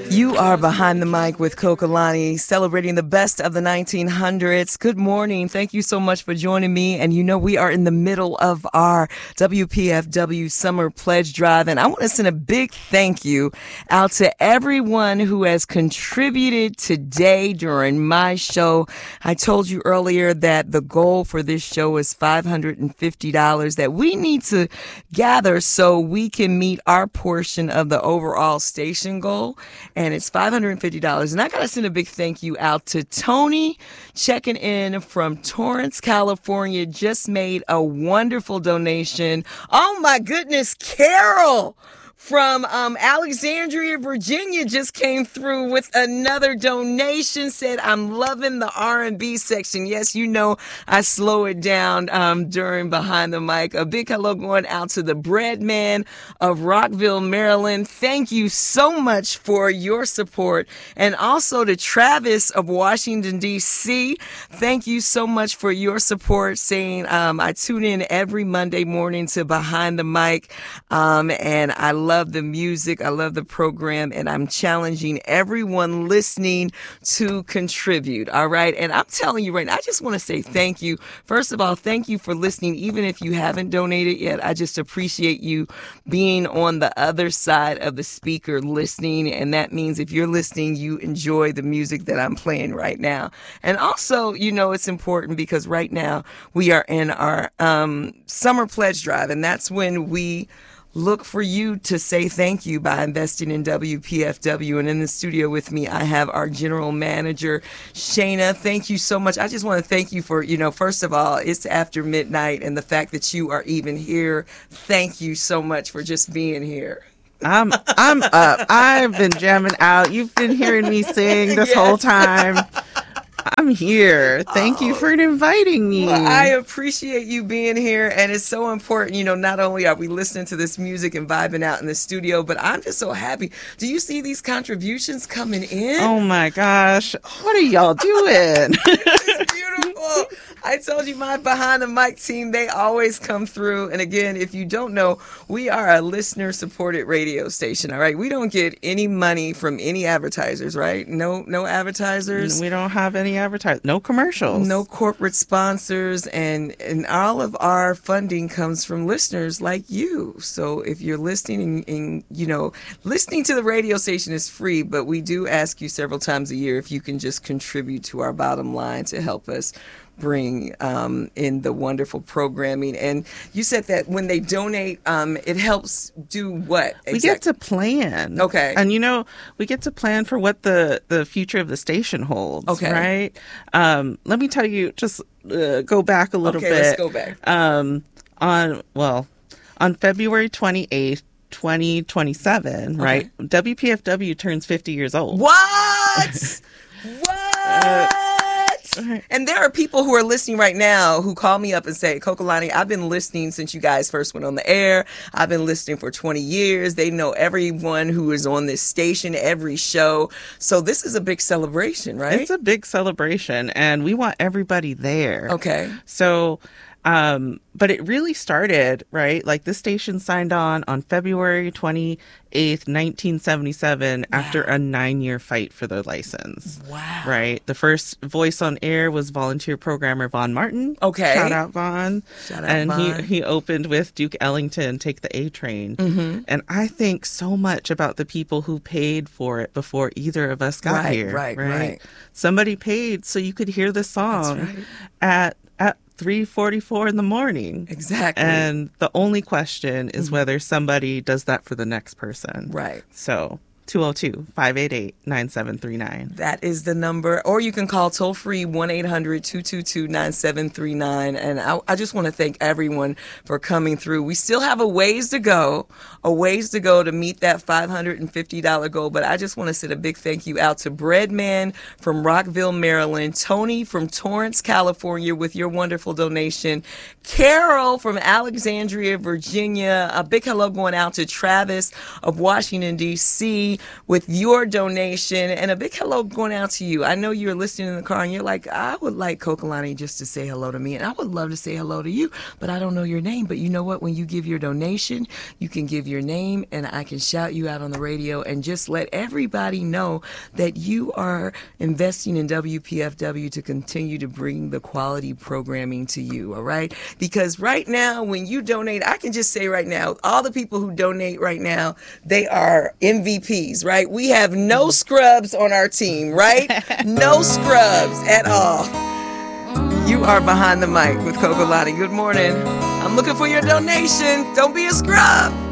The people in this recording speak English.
You are behind the mic with Kokalani, celebrating the best of the 1900s. Good morning. Thank you so much for joining me. And you know, we are in the middle of our WPFW Summer Pledge Drive. And I want to send a big thank you out to everyone who has contributed today during my show. I told you earlier that the goal for this show is $550 that we need to gather so we can meet our portion of the overall station goal. And it's $550. And I got to send a big thank you out to Tony, checking in from Torrance, California. Just made a wonderful donation. Oh, my goodness, Carol from Alexandria, Virginia just came through with another donation, said, I'm loving the R&B section. Yes, you know, I slow it down during Behind the Mic. A big hello going out to the Bread Man of Rockville, Maryland. Thank you so much for your support. And also to Travis of Washington, D.C. Thank you so much for your support, saying I tune in every Monday morning to Behind the Mic, and I love the music. I love the program, and I'm challenging everyone listening to contribute. All right. And I'm telling you right now, I just want to say thank you. First of all, thank you for listening. Even if you haven't donated yet, I just appreciate you being on the other side of the speaker listening. And that means if you're listening, you enjoy the music that I'm playing right now. And also, you know, it's important because right now we are in our summer pledge drive, and that's when we look for you to say thank you by investing in WPFW. And in the studio with me, I have our general manager, Shayna. Thank you so much. I just want to thank you for, you know, first of all, it's after midnight, and the fact that you are even here. Thank you so much for just being here. I'm up. I've been jamming out. You've been hearing me sing this whole time. I'm here. Thank you for inviting me. Well, I appreciate you being here, and it's so important. You know, not only are we listening to this music and vibing out in the studio, but I'm just so happy. Do you see these contributions coming in? Oh my gosh. What are y'all doing? It's beautiful. I told you my Behind the Mic team, they always come through. And again, if you don't know, we are a listener-supported radio station, all right? We don't get any money from any advertisers, right? No advertisers. We don't have any advertising. No commercials. No corporate sponsors. And all of our funding comes from listeners like you. So if you're listening and, you know, listening to the radio station is free, but we do ask you several times a year if you can just contribute to our bottom line to help us bring in the wonderful programming. And you said that when they donate, it helps do what exactly? We get to plan. Okay. And, you know, we get to plan for what the future of the station holds. Okay. Right? Let me tell you, just go back a little bit. Okay, let's go back. On February 28th, 2027, right? WPFW turns 50 years old. What? What? And there are people who are listening right now who call me up and say, Kokalani, I've been listening since you guys first went on the air. I've been listening for 20 years. They know everyone who is on this station, every show. So this is a big celebration, right? It's a big celebration, and we want everybody there. Okay. So, but it really started, right? Like this station signed on February 28th, 1977, after a 9-year fight for the license. Wow. Right? The first voice on air was volunteer programmer Vaughn Martin. Okay. Shout out Vaughn. Shout out and Vaughn. he opened with Duke Ellington, Take the A Train. Mm-hmm. And I think so much about the people who paid for it before either of us got here. Right. Somebody paid so you could hear the song at 3:44 in the morning. Exactly. And the only question is whether somebody does that for the next person. Right. So 202-588-9739. That is the number. Or you can call toll free 1-800-222-9739. And I just want to thank everyone for coming through. We still have a ways to go to meet that $550 goal. But I just want to send a big thank you out to Breadman from Rockville, Maryland, Tony from Torrance, California with your wonderful donation, Carol from Alexandria, Virginia. A big hello going out to Travis of Washington, D.C., me with your donation. And a big hello going out to you. I know you're listening in the car and you're like, I would like Kokalani just to say hello to me. And I would love to say hello to you, but I don't know your name. But you know what? When you give your donation, you can give your name and I can shout you out on the radio and just let everybody know that you are investing in WPFW to continue to bring the quality programming to you, all right? Because right now, when you donate, I can just say right now, all the people who donate right now, they are MVPs, right? We have no scrubs on our team, right? No scrubs at all. You are behind the mic with Kokalani. Good morning. I'm looking for your donation. Don't be a scrub.